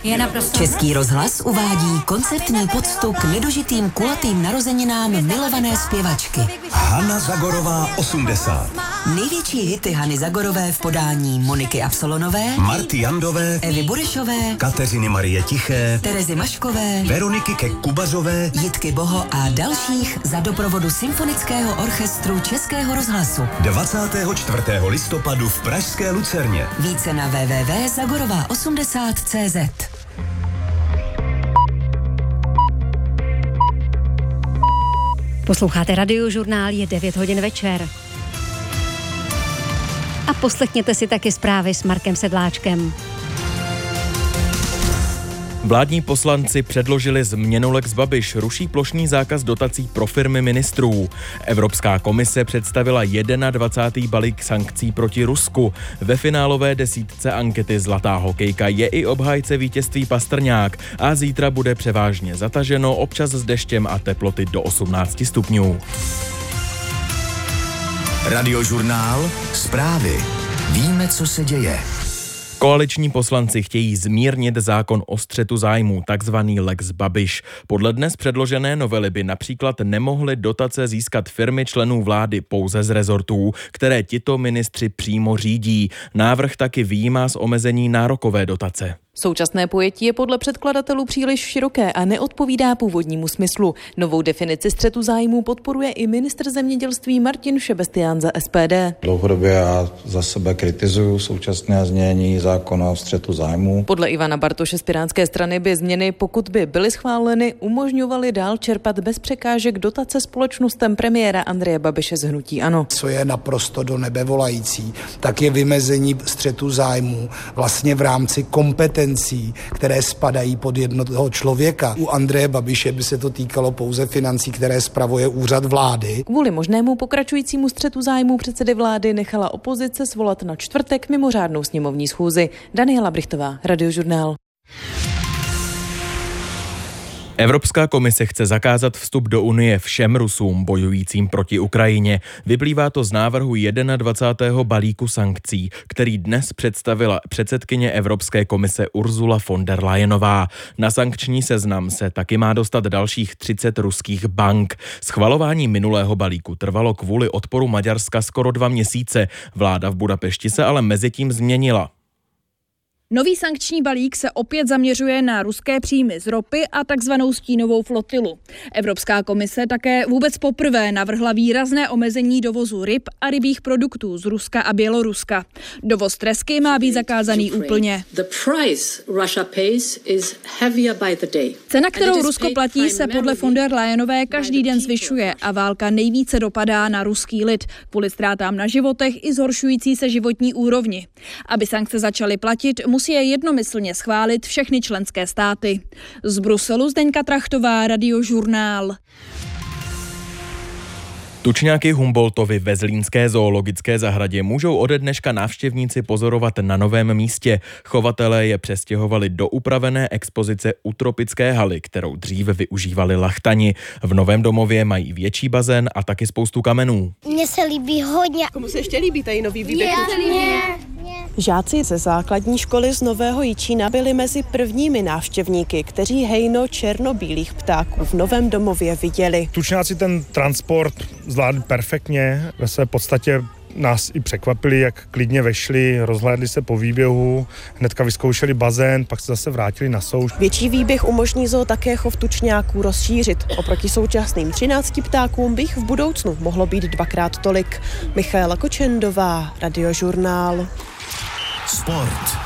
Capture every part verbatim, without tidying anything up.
Je naprosto. Český rozhlas uvádí koncertní poctu k nedožitým kulatým narozeninám milované zpěvačky. Hana Zagorová osmdesát. Největší hity Hany Zagorové v podání Moniky Absolonové, Marty Jandové, Evy Burešové, Kateřiny Marie Tiché, Terezy Maškové, Veroniky Kek-Kubařové, Jitky Boho a dalších za doprovodu Symfonického orchestru Českého rozhlasu. dvacátého čtvrtého listopadu v pražské Lucerně. Více na w w w tečka zagorová osmdesát tečka cé zet. Posloucháte Radiožurnál, je devět hodin večer. A poslechněte si taky zprávy s Markem Sedláčkem. Vládní poslanci předložili změnu Lex Babiš, ruší plošný zákaz dotací pro firmy ministrů. Evropská komise představila dvacátý první balík sankcí proti Rusku. Ve finálové desítce ankety Zlatá hokejka je i obhájce vítězství Pastrňák a zítra bude převážně zataženo, občas s deštěm a teploty do osmnáct stupňů. Radiožurnál, zprávy. Víme, co se děje. Koaliční poslanci chtějí zmírnit zákon o střetu zájmů, takzvaný Lex Babiš. Podle dnes předložené novely by například nemohly dotace získat firmy členů vlády pouze z rezortů, které tito ministři přímo řídí. Návrh taky vyjímá z omezení nárokové dotace. Současné pojetí je podle předkladatelů příliš široké a neodpovídá původnímu smyslu. Novou definici střetu zájmů podporuje i ministr zemědělství Martin Šebestián za S P D. Dlouhodobě já za sebe kritizuju současné znění zákona o střetu zájmů. Podle Ivana Bartoše z Pirátské strany by změny, pokud by byly schváleny, umožňovaly dál čerpat bez překážek dotace společnostem premiéra Andreje Babiše z hnutí ANO. Co je naprosto do nebe volající, tak je vymezení střetu zájmů vlastně v rámci kompetence, které spadají pod jednoho člověka. U Andreje Babiše by se to týkalo pouze financí, které spravuje úřad vlády. Kvůli možnému pokračujícímu střetu zájmů předsedy vlády nechala opozice svolat na čtvrtek mimořádnou sněmovní schůzi. Daniela Brichtová, Radiožurnál. Evropská komise chce zakázat vstup do Unie všem Rusům bojujícím proti Ukrajině. Vyplývá to z návrhu dvacátého prvního balíku sankcí, který dnes představila předsedkyně Evropské komise Ursula von der Leyenová. Na sankční seznam se taky má dostat dalších třicet ruských bank. Schvalování minulého balíku trvalo kvůli odporu Maďarska skoro dva měsíce. Vláda v Budapešti se ale mezitím změnila. Nový sankční balík se opět zaměřuje na ruské příjmy z ropy a takzvanou stínovou flotilu. Evropská komise také vůbec poprvé navrhla výrazné omezení dovozu ryb a rybích produktů z Ruska a Běloruska. Dovoz tresky má být zakázaný úplně. Cena, kterou Rusko platí, se podle von der Leyenové každý den zvyšuje a válka nejvíce dopadá na ruský lid kvůli ztrátám na životech i zhoršující se životní úrovni. Aby sankce začaly platit, musí je jednomyslně schválit všechny členské státy. Z Bruselu Zdeňka Trachtová, Radiožurnál. Tučňáky Humboldtovy ve zlínské zoologické zahradě můžou ode dneška návštěvníci pozorovat na novém místě. Chovatelé je přestěhovali do upravené expozice u tropické haly, kterou dříve využívali lachtani. V novém domově mají větší bazén a taky spoustu kamenů. Mně se líbí hodně. Komu se ještě líbí tady nový výběh? Žáci ze základní školy z Nového Jičína byli mezi prvními návštěvníky, kteří hejno černobílých ptáků v novém domově viděli. Tučňáci ten transport zvládli perfektně, ve své podstatě nás i překvapili, jak klidně vešli, rozhlédli se po výběhu, hnedka vyzkoušeli bazén, pak se zase vrátili na souš. Větší výběh umožní zoo také chov tučňáků rozšířit. Oproti současným třinácti ptákům by jich v budoucnu mohlo být dvakrát tolik. Michaela Kočendová, Radiožurnál. Sport.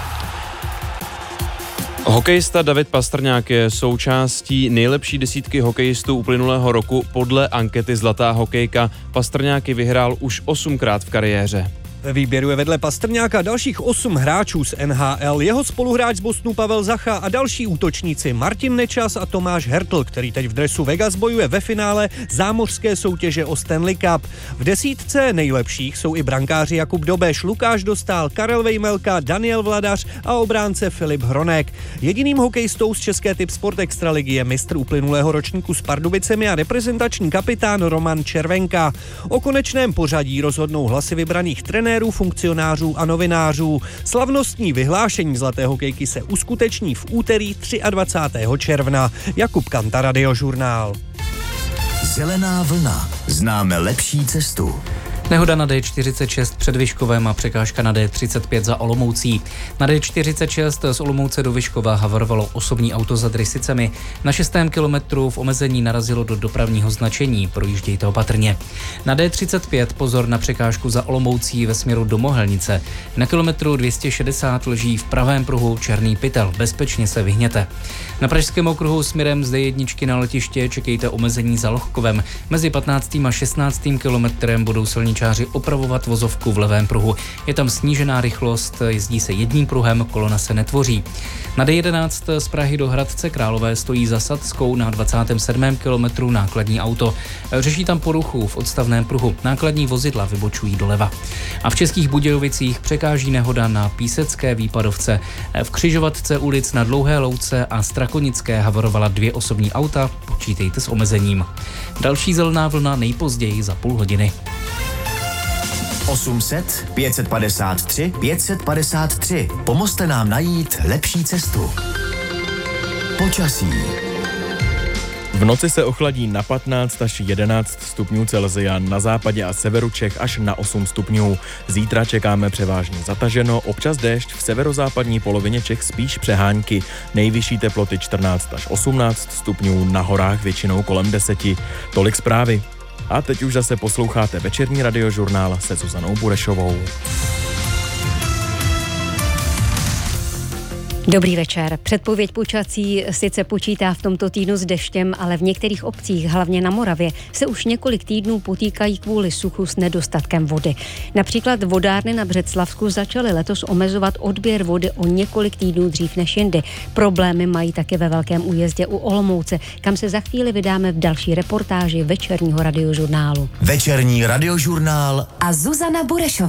Hokejista David Pastrňák je součástí nejlepší desítky hokejistů uplynulého roku podle ankety Zlatá hokejka. Pastrňák ji vyhrál už osmkrát v kariéře. Ve výběru je vedle Pastrňáka dalších osm hráčů z N H L, jeho spoluhráč z Bostonu Pavel Zacha a další útočníci Martin Nečas a Tomáš Hertl, který teď v dresu Vegas bojuje ve finále zámořské soutěže o Stanley Cup. V desítce nejlepších jsou i brankáři Jakub Dobeš, Lukáš Dostál, Karel Vejmelka, Daniel Vladař a obránce Filip Hronek. Jediným hokejistou z české Tip Sport Extraligy je mistr uplynulého ročníku s Pardubicemi a reprezentační kapitán Roman Červenka. O konečném pořadí rozhodnou hlasy vybraných trenérů trenérů, funkcionářů a novinářů. Slavnostní vyhlášení zlaté hokejky se uskuteční v úterý dvacátého třetího června. Jakub Kanta, Radiožurnál. Zelená vlna. Známe lepší cestu. Nehoda na D čtyřicet šest před Vyškovem a překážka na D třicet pět za Olomoucí. Na D čtyřicet šest z Olomouce do Vyškova havarovalo osobní auto za Drysicemi. Na šestém kilometru v omezení narazilo do dopravního značení, projíždějte opatrně. Na D třicet pět pozor na překážku za Olomoucí ve směru do Mohelnice. Na kilometru dvě stě šedesát leží v pravém pruhu černý pytel, bezpečně se vyhněte. Na pražském okruhu směrem z D jedna na letiště čekejte omezení za Lohkovem. Mezi patnáctým a šestnáctým kilometrem budou silničáři opravovat vozovku v levém pruhu. Je tam snížená rychlost, jezdí se jedním pruhem, kolona se netvoří. Na D jedenáct z Prahy do Hradce Králové stojí za Sadskou na dvacátém sedmém kilometru nákladní auto. Řeší tam poruchu v odstavném pruhu. Nákladní vozidla vybočují doleva. A v Českých Budějovicích překáží nehoda na Písecké výpadovce. V křižovatce ulic na Dlouhé Louce a Strakonické havarovala dvě osobní auta, počítejte s omezením. Další zelená vlna nejpozději za půl hodiny. osm set, pět set padesát tři, pět set padesát tři. Pomozte nám najít lepší cestu. Počasí. V noci se ochladí na patnáct až jedenáct stupňů Celsia, na západě a severu Čech až na osm stupňů. Zítra čekáme převážně zataženo, občas déšť, v severozápadní polovině Čech spíš přehánky. Nejvyšší teploty čtrnáct až osmnáct stupňů, na horách většinou kolem deseti. Tolik zprávy. A teď už zase posloucháte večerní Radiožurnál se Zuzanou Burešovou. Dobrý večer. Předpověď počasí sice počítá v tomto týdnu s deštěm, ale v některých obcích, hlavně na Moravě, se už několik týdnů potýkají kvůli suchu s nedostatkem vody. Například vodárny na Břeclavsku začaly letos omezovat odběr vody o několik týdnů dřív než jindy. Problémy mají také ve Velkém Újezdě u Olomouce, kam se za chvíli vydáme v další reportáži večerního Radiožurnálu. Večerní Radiožurnál a Zuzana Burešová.